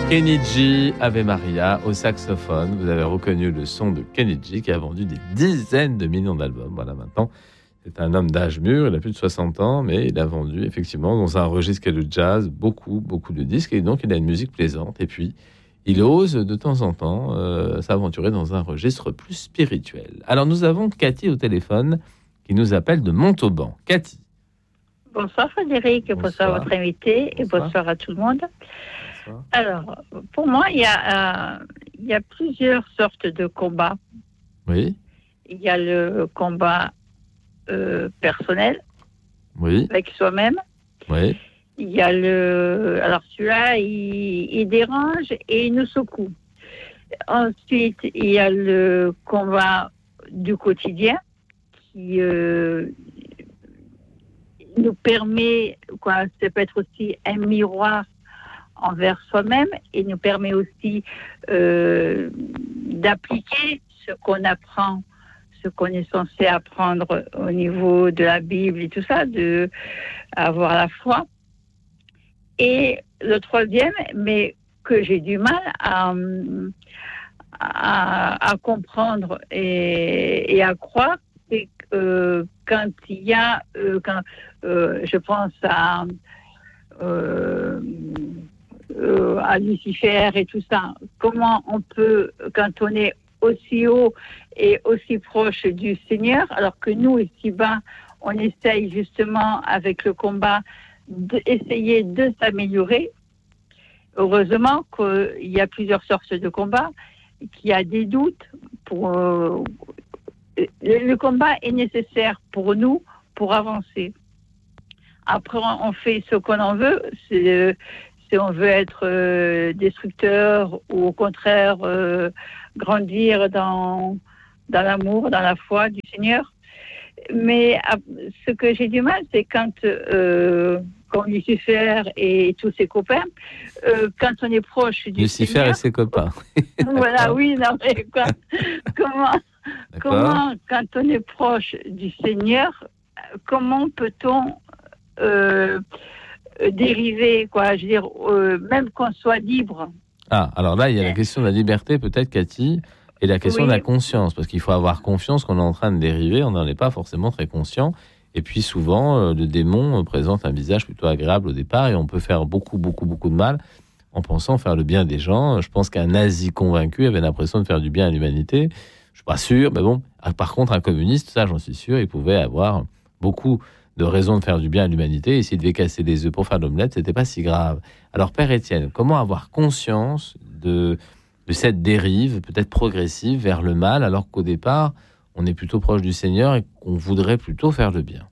Kenny G, Ave Maria, au saxophone. Vous avez reconnu le son de Kenny G qui a vendu des dizaines de millions d'albums. Voilà, maintenant, c'est un homme d'âge mûr, il a plus de 60 ans, mais il a vendu effectivement dans un registre qu'est le jazz beaucoup de disques, et donc il a une musique plaisante. Et puis, il ose de temps en temps s'aventurer dans un registre plus spirituel. Alors, nous avons Cathy au téléphone qui nous appelle de Montauban. Cathy. Bonsoir Frédéric, bonsoir à votre invité et bonsoir à tout le monde. Bonsoir. Alors, pour moi, il y a plusieurs sortes de combats. Oui. Il y a le combat personnel, oui, avec soi-même. Oui. Il y a alors celui-là, il dérange et il nous secoue. Ensuite, il y a le combat du quotidien qui nous permet, ça peut être aussi un miroir envers soi-même et nous permet aussi d'appliquer ce qu'on apprend, ce qu'on est censé apprendre au niveau de la Bible et tout ça, de avoir la foi. Et le troisième, mais que j'ai du mal à comprendre et à croire, c'est que quand il y a, je pense à Lucifer et tout ça, comment on peut, quand on est aussi haut et aussi proche du Seigneur, alors que nous, ici-bas, on essaye justement avec le combat d'essayer de s'améliorer. Heureusement qu'il y a plusieurs sortes de combats, qu'il y a des doutes. Le combat est nécessaire pour nous pour avancer. Après, on fait ce qu'on en veut. Si on veut être destructeur ou au contraire grandir dans l'amour, dans la foi du Seigneur. Mais ce que j'ai du mal, c'est quand Lucifer et tous ses copains, quand on est proche du Lucifer Seigneur... et ses copains. Voilà, oui, non, mais comment, quand on est proche du Seigneur, comment peut-on dériver, je veux dire, même qu'on soit libre. Ah, alors là, il y a la question de la liberté, peut-être, Cathy, et la question de la conscience, parce qu'il faut avoir confiance qu'on est en train de dériver, on n'en est pas forcément très conscient. Et puis souvent, le démon présente un visage plutôt agréable au départ, et on peut faire beaucoup de mal en pensant faire le bien des gens. Je pense qu'un nazi convaincu avait l'impression de faire du bien à l'humanité. Je suis pas sûr, mais bon. Par contre, un communiste, ça, j'en suis sûr, il pouvait avoir beaucoup de raisons de faire du bien à l'humanité. Et s'il devait casser des œufs pour faire l'omelette, c'était pas si grave. Alors, Père Étienne, comment avoir conscience de cette dérive, peut-être progressive, vers le mal, alors qu'au départ, on est plutôt proche du Seigneur et qu'on voudrait plutôt faire le bien?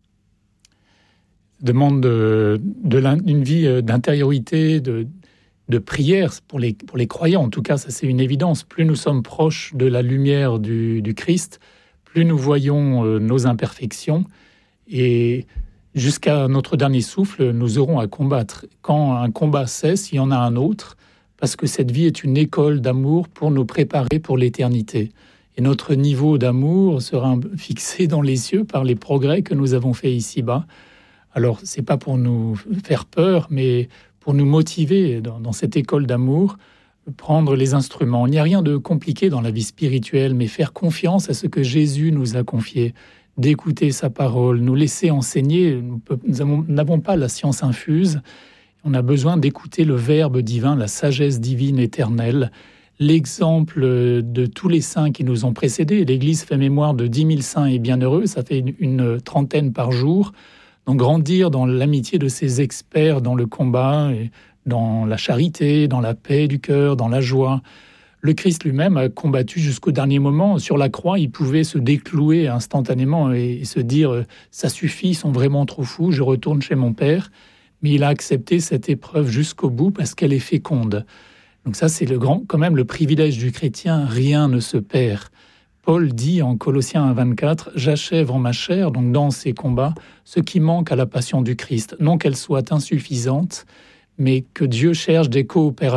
Demande une vie d'intériorité, de prière pour les croyants. En tout cas, ça c'est une évidence. Plus nous sommes proches de la lumière du Christ, plus nous voyons nos imperfections. Et jusqu'à notre dernier souffle, nous aurons à combattre. Quand un combat cesse, il y en a un autre, parce que cette vie est une école d'amour pour nous préparer pour l'éternité. Et notre niveau d'amour sera fixé dans les cieux par les progrès que nous avons faits ici-bas. Alors, c'est pas pour nous faire peur, mais pour nous motiver dans cette école d'amour, prendre les instruments. Il n'y a rien de compliqué dans la vie spirituelle, mais faire confiance à ce que Jésus nous a confié, d'écouter sa parole, nous laisser enseigner. Nous n'avons pas la science infuse. On a besoin d'écouter le Verbe divin, la sagesse divine éternelle, l'exemple de tous les saints qui nous ont précédés. L'Église fait mémoire de 10 000 saints et bienheureux, ça fait une trentaine par jour. Donc grandir dans l'amitié de ces experts dans le combat, et dans la charité, dans la paix du cœur, dans la joie. Le Christ lui-même a combattu jusqu'au dernier moment. Sur la croix, il pouvait se déclouer instantanément et se dire « ça suffit, ils sont vraiment trop fous, je retourne chez mon Père ». Mais il a accepté cette épreuve jusqu'au bout parce qu'elle est féconde. Donc ça, c'est quand même le privilège du chrétien, rien ne se perd. Paul dit en Colossiens 1,24 « J'achève en ma chair, donc dans ces combats, ce qui manque à la passion du Christ. Non qu'elle soit insuffisante, mais que Dieu cherche des coopérateurs. »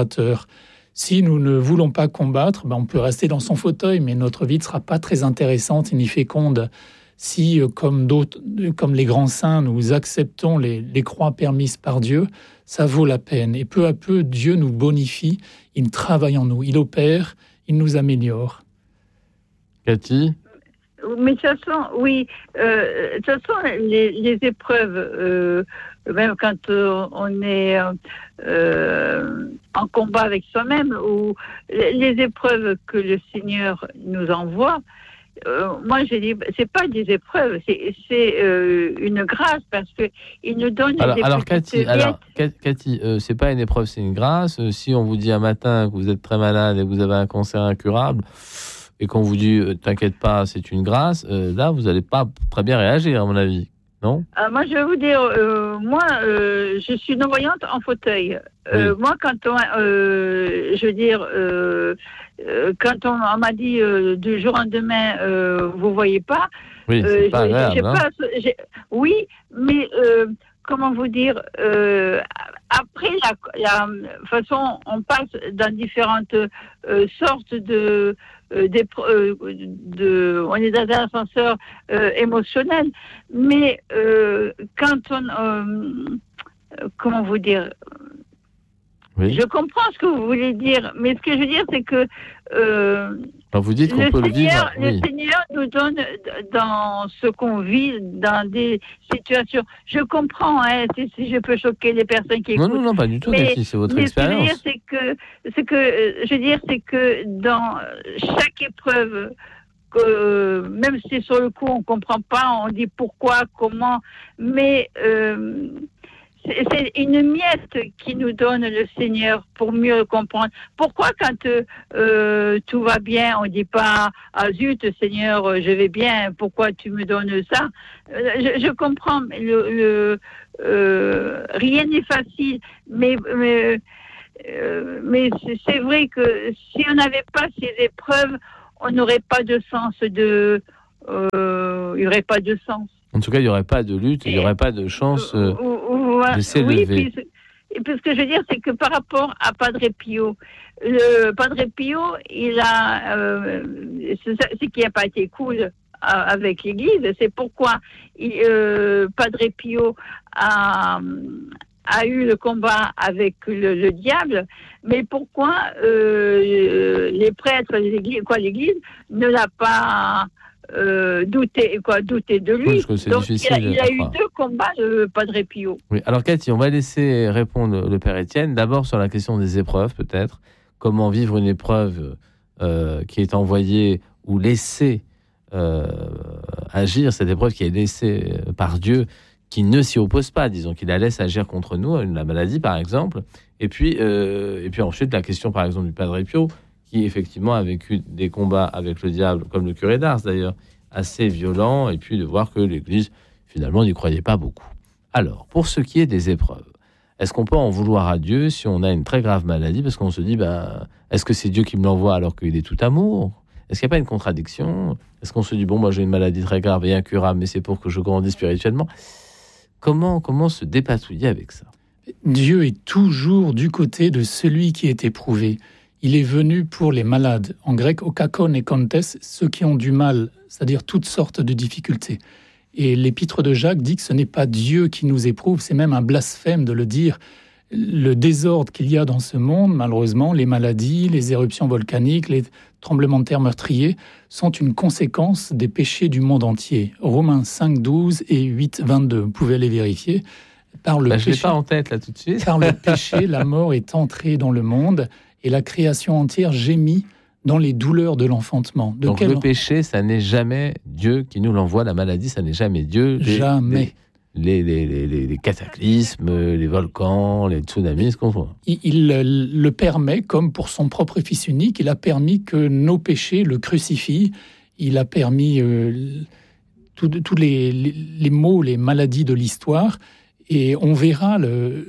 Si nous ne voulons pas combattre, on peut rester dans son fauteuil, mais notre vie ne sera pas très intéressante ni féconde. Si, comme les grands saints, nous acceptons les croix permises par Dieu, ça vaut la peine. Et peu à peu, Dieu nous bonifie, il travaille en nous, il opère, il nous améliore. Cathy ? Mais de toute façon, oui, de toute façon, les épreuves, même quand on est en combat avec soi-même, ou les épreuves que le Seigneur nous envoie, moi j'ai dit, c'est pas des épreuves, c'est une grâce, parce que il nous donne alors Cathy, c'est pas une épreuve, c'est une grâce. Si on vous dit un matin que vous êtes très malade et que vous avez un cancer incurable, et qu'on vous dit t'inquiète pas, c'est une grâce, là vous n'allez pas très bien réagir, à mon avis, non ? Moi je vais vous dire, je suis non-voyante en fauteuil. Oui. Moi quand quand on m'a dit du jour au lendemain vous voyez pas, oui, c'est pas agréable, oui, mais comment vous dire, après la façon, on passe dans différentes sortes on est dans un ascenseur émotionnel, mais quand comment vous dire, oui. Je comprends ce que vous voulez dire, mais ce que je veux dire, c'est que alors vous dites qu'on peut le vivre. Le Seigneur nous donne dans ce qu'on vit, dans des situations. Je comprends, si je peux choquer les personnes qui écoutent. Non, pas du tout, Cathy, c'est votre expérience. Ce que je veux dire, c'est que dans chaque épreuve, même si sur le coup on comprend pas, on dit pourquoi, comment, mais c'est une miette qui nous donne le Seigneur pour mieux comprendre. Pourquoi quand tout va bien, on dit pas « Ah zut, Seigneur, je vais bien, pourquoi tu me donnes ça ?» Je comprends, rien n'est facile, mais c'est vrai que si on n'avait pas ces épreuves, on n'aurait pas de sens il n'y aurait pas de sens. En tout cas, il n'y aurait pas de lutte, il n'y aurait pas de chance de s'élever. Oui, puis ce que je veux dire, c'est que par rapport à Padre Pio, le Padre Pio, il a, ce qui n'a pas été cool avec l'Église, c'est pourquoi Padre Pio a eu le combat avec le diable, mais pourquoi les prêtres de l'Église ne l'a pas douté de lui. Oui, c'est donc difficile, il a eu 2 combats de Padre Pio. Oui. Alors Cathy, on va laisser répondre le Père Étienne. D'abord sur la question des épreuves, peut-être. Comment vivre une épreuve qui est envoyée ou laissée agir, cette épreuve qui est laissée par Dieu, qui ne s'y oppose pas, disons, qui la laisse agir contre nous, la maladie par exemple. Et puis ensuite la question par exemple du Padre Pio, qui effectivement a vécu des combats avec le diable, comme le curé d'Ars d'ailleurs, assez violents, et puis de voir que l'Église, finalement, n'y croyait pas beaucoup. Alors, pour ce qui est des épreuves, est-ce qu'on peut en vouloir à Dieu si on a une très grave maladie, parce qu'on se dit, est-ce que c'est Dieu qui me l'envoie alors qu'il est tout amour ? Est-ce qu'il n'y a pas une contradiction ? Est-ce qu'on se dit, moi j'ai une maladie très grave et incurable, mais c'est pour que je grandisse spirituellement ? Comment se dépatouiller avec ça ? Dieu est toujours du côté de celui qui est éprouvé. Il est venu pour les malades. En grec, okakon et kontes, ceux qui ont du mal, c'est-à-dire toutes sortes de difficultés. Et l'épître de Jacques dit que ce n'est pas Dieu qui nous éprouve, c'est même un blasphème de le dire. Le désordre qu'il y a dans ce monde, malheureusement, les maladies, les éruptions volcaniques, les tremblements de terre meurtriers, sont une conséquence des péchés du monde entier. Romains 5, 12 et 8, 22. Vous pouvez les vérifier. Par le péché, je ne l'ai pas en tête là tout de suite. Par le péché, la mort est entrée dans le monde et la création entière gémit dans les douleurs de l'enfantement. Donc le péché, ça n'est jamais Dieu qui nous l'envoie. La maladie, ça n'est jamais Dieu. Jamais. Les cataclysmes, les volcans, les tsunamis, ce qu'on voit. Il le permet, comme pour son propre Fils unique, il a permis que nos péchés le crucifient. Il a permis tous les maux, les maladies de l'histoire. Et on verra,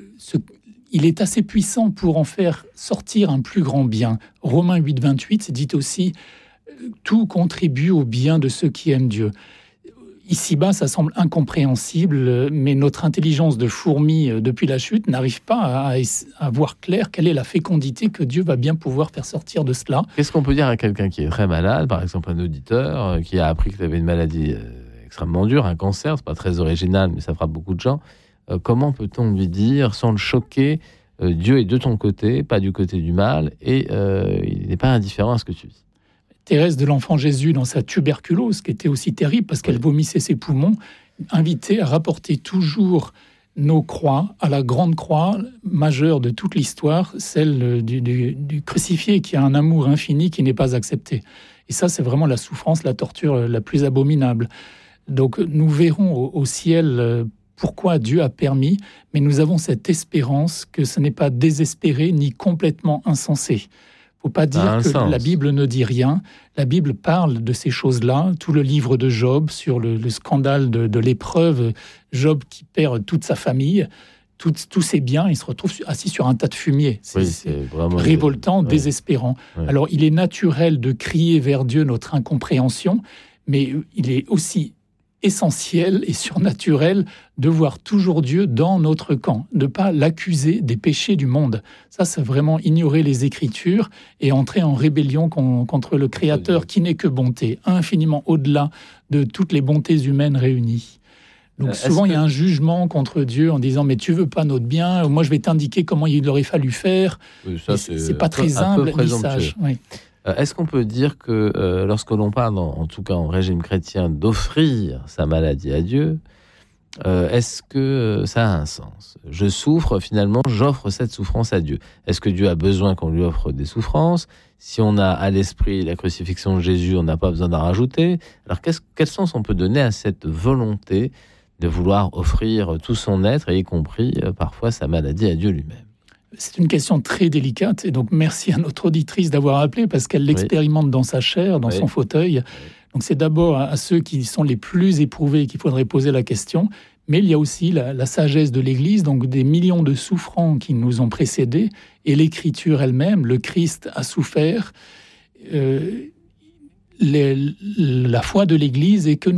il est assez puissant pour en faire sortir un plus grand bien. Romains 8, 28 dit aussi « Tout contribue au bien de ceux qui aiment Dieu ». Ici-bas, ça semble incompréhensible, mais notre intelligence de fourmi depuis la chute n'arrive pas à voir clair quelle est la fécondité que Dieu va bien pouvoir faire sortir de cela. Qu'est-ce qu'on peut dire à quelqu'un qui est très malade, par exemple un auditeur qui a appris qu'il avait une maladie extrêmement dur, un cancer, c'est pas très original, mais ça frappe beaucoup de gens. Comment peut-on lui dire, sans le choquer, Dieu est de ton côté, pas du côté du mal, et il n'est pas indifférent à ce que tu vis. Thérèse de l'Enfant Jésus, dans sa tuberculose, qui était aussi terrible parce qu'elle vomissait ses poumons, invitait à rapporter toujours nos croix à la grande croix majeure de toute l'histoire, celle du crucifié, qui a un amour infini qui n'est pas accepté. Et ça, c'est vraiment la souffrance, la torture la plus abominable. Donc nous verrons au ciel pourquoi Dieu a permis, mais nous avons cette espérance que ce n'est pas désespéré ni complètement insensé. Il ne faut pas dire que la Bible ne dit rien. La Bible parle de ces choses-là. Tout le livre de Job sur le scandale de l'épreuve, Job qui perd toute sa famille, tous ses biens, il se retrouve assis sur un tas de fumier. C'est vraiment révoltant, désespérant. Ouais. Alors il est naturel de crier vers Dieu notre incompréhension, mais il est aussi essentiel et surnaturel de voir toujours Dieu dans notre camp, de ne pas l'accuser des péchés du monde. Ça, c'est vraiment ignorer les Écritures et entrer en rébellion contre le Créateur qui n'est que bonté, infiniment au-delà de toutes les bontés humaines réunies. Donc souvent, il y a un jugement contre Dieu en disant « mais tu veux pas notre bien, moi je vais t'indiquer comment il aurait fallu faire oui, ». C'est pas très humble ni sage. Oui. Est-ce qu'on peut dire que lorsque l'on parle, en tout cas en régime chrétien, d'offrir sa maladie à Dieu, est-ce que ça a un sens ? Je souffre, finalement, j'offre cette souffrance à Dieu. Est-ce que Dieu a besoin qu'on lui offre des souffrances ? Si on a à l'esprit la crucifixion de Jésus, on n'a pas besoin d'en rajouter. Alors quel sens on peut donner à cette volonté de vouloir offrir tout son être, et y compris parfois sa maladie à Dieu lui-même ? C'est une question très délicate, et donc merci à notre auditrice d'avoir appelé, parce qu'elle l'expérimente dans sa chair, dans son fauteuil. Donc c'est d'abord à ceux qui sont les plus éprouvés qu'il faudrait poser la question, mais il y a aussi la sagesse de l'Église, donc des millions de souffrants qui nous ont précédés, et l'Écriture elle-même, le Christ a souffert. La foi de l'Église est que